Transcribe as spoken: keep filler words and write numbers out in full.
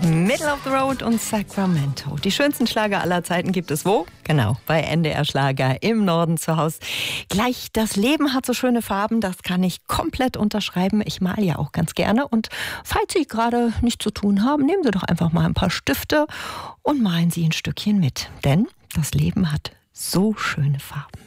Middle of the Road und Sacramento. Die schönsten Schlager aller Zeiten gibt es wo? Genau, bei N D R Schlager im Norden zu Hause. Gleich, das Leben hat so schöne Farben, das kann ich komplett unterschreiben. Ich male ja auch ganz gerne. Und falls Sie gerade nichts zu tun haben, nehmen Sie doch einfach mal ein paar Stifte und malen Sie ein Stückchen mit. Denn das Leben hat so schöne Farben.